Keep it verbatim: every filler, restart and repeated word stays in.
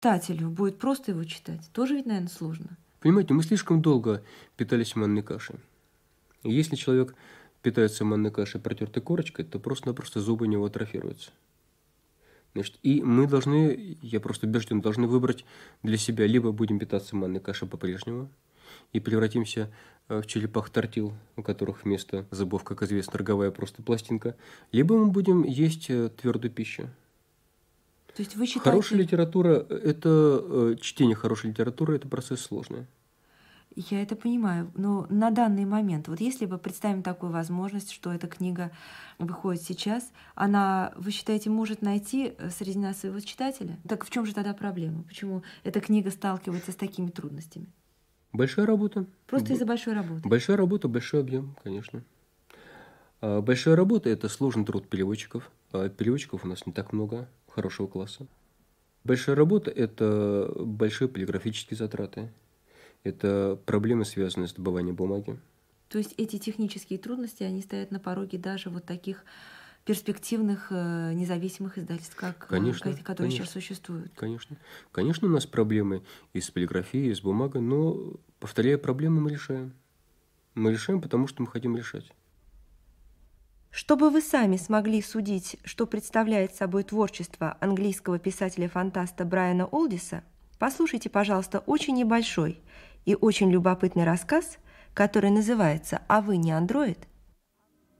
Читателю будет просто его читать. Тоже ведь, наверное, сложно. Понимаете, мы слишком долго питались манной кашей. И если человек питается манной кашей, протертой корочкой, то просто-напросто зубы у него атрофируются. Значит, и мы должны, я просто убежден, должны выбрать для себя, либо будем питаться манной кашей по-прежнему и превратимся в черепах-тортил, у которых вместо зубов, как известно, роговая просто пластинка, либо мы будем есть твердую пищу. То есть вы считаете... Хорошая литература, это чтение хорошей литературы, это процесс сложный. Я это понимаю, но на данный момент, вот если бы представим такую возможность, что эта книга выходит сейчас, она, вы считаете, может найти среди нас своего читателя? Так в чем же тогда проблема? Почему эта книга сталкивается с такими трудностями? Большая работа. Просто из-за большой работы. Большая работа, большой объем, конечно. Большая работа – это сложный труд переводчиков. А переводчиков у нас не так много хорошего класса. Большая работа – это большие полиграфические затраты. Это проблемы, связанные с добыванием бумаги. То есть эти технические трудности, они стоят на пороге даже вот таких перспективных независимых издательств, как конечно, которые конечно, сейчас существуют? Конечно. Конечно, у нас проблемы и с полиграфией, и с бумагой, но, повторяю, проблемы мы решаем. Мы решаем, потому что мы хотим решать. Чтобы вы сами смогли судить, что представляет собой творчество английского писателя-фантаста Брайана Олдиса, послушайте, пожалуйста, очень небольшой и очень любопытный рассказ, который называется «А вы не андроид?»,